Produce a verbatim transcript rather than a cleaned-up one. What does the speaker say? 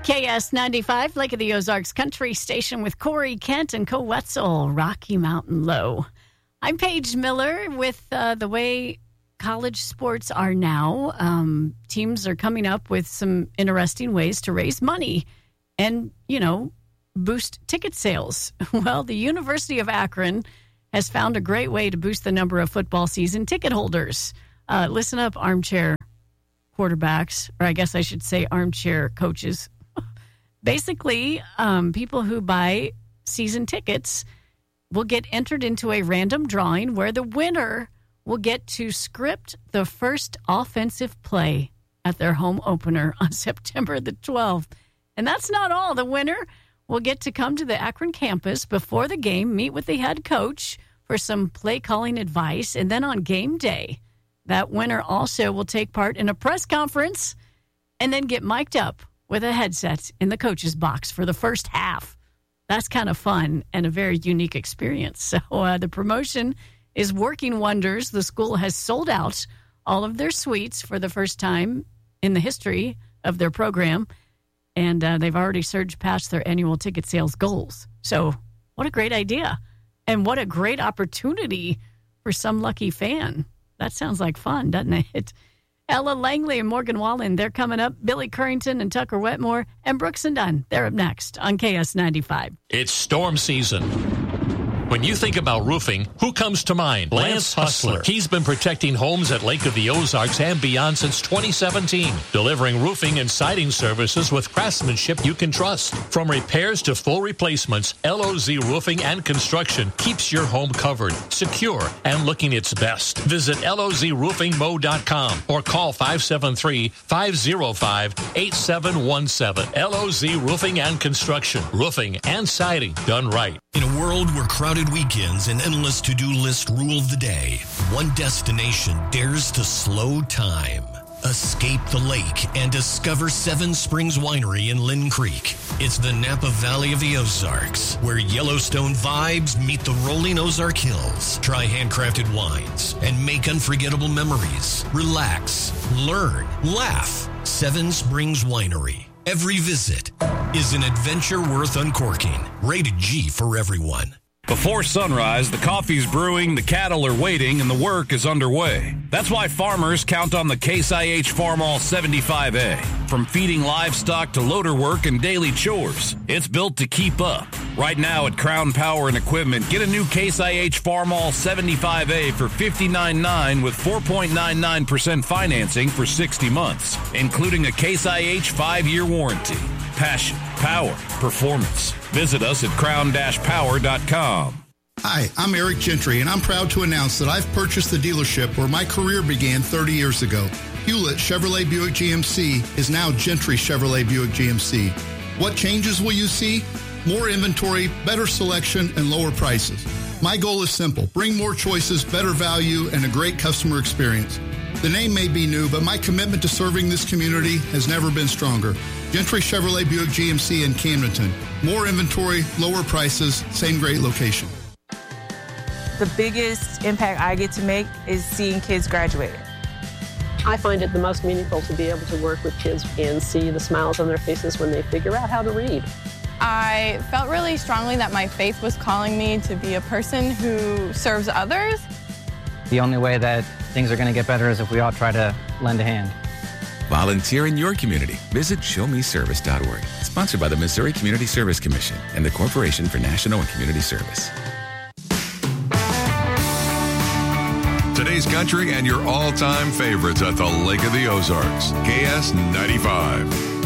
K S ninety-five, Lake of the Ozarks Country Station with Corey Kent and Co Wetzel, Rocky Mountain Low. I'm Paige Miller. With uh, the way college sports are now, um, teams are coming up with some interesting ways to raise money and, you know, boost ticket sales. Well, the University of Akron has found a great way to boost the number of football season ticket holders. Uh, listen up, armchair quarterbacks, or I guess I should say armchair coaches. Basically, um, people who buy season tickets will get entered into a random drawing where the winner will get to script the first offensive play at their home opener on September the twelfth. And that's not all. The winner will get to come to the Akron campus before the game, meet with the head coach for some play calling advice, and then on game day, that winner also will take part in a press conference and then get mic'd up with a headset in the coach's box for the first half. That's kind of fun and a very unique experience. So uh, the promotion is working wonders. The school has sold out all of their suites for the first time in the history of their program, and uh, they've already surged past their annual ticket sales goals. So what a great idea, and what a great opportunity for some lucky fan. That sounds like fun, doesn't it? Ella Langley and Morgan Wallen, they're coming up. Billy Currington and Tucker Wetmore and Brooks and Dunn, they're up next on K S ninety-five. It's storm season. When you think about roofing, who comes to mind? Lance Hustler. He's been protecting homes at Lake of the Ozarks and beyond since twenty seventeen, delivering roofing and siding services with craftsmanship you can trust. From repairs to full replacements, L O Z Roofing and Construction keeps your home covered, secure, and looking its best. Visit L O Z roofing mo dot com or call five seven three, five oh five, eight seven one seven. L O Z Roofing and Construction. Roofing and siding done right. In a world where crowded weekends and endless to-do list rule the day, one destination dares to slow time. Escape the lake and discover Seven Springs Winery in Lynn Creek. It's the Napa Valley of the Ozarks, where Yellowstone vibes meet the rolling Ozark Hills. Try handcrafted wines and make unforgettable memories. Relax, learn, laugh. Seven Springs Winery. Every visit is an adventure worth uncorking. Rated G for everyone. Before sunrise, the coffee's brewing, the cattle are waiting, and the work is underway. That's why farmers count on the Case I H Farmall seventy-five A. From feeding livestock to loader work and daily chores, it's built to keep up. Right now at Crown Power and Equipment, get a new Case I H Farmall seventy-five A for fifty-nine dollars with four point nine nine percent financing for sixty months, including a Case I H five-year warranty. Passion, power, performance. Visit us at crown dash power dot com. Hi, I'm Eric Gentry, and I'm proud to announce that I've purchased the dealership where my career began thirty years ago. Hewlett Chevrolet Buick G M C is now Gentry Chevrolet Buick G M C. What changes will you see? More inventory, better selection, and lower prices. My goal is simple. Bring more choices, better value, and a great customer experience. The name may be new, but my commitment to serving this community has never been stronger. Gentry Chevrolet Buick G M C in Camdenton. More inventory, lower prices, same great location. The biggest impact I get to make is seeing kids graduate. I find it the most meaningful to be able to work with kids and see the smiles on their faces when they figure out how to read. I felt really strongly that my faith was calling me to be a person who serves others. The only way that things are going to get better is if we all try to lend a hand. Volunteer in your community. Visit show me service dot org. Sponsored by the Missouri Community Service Commission and the Corporation for National and Community Service. Today's country and your all-time favorites at the Lake of the Ozarks. K S ninety-five.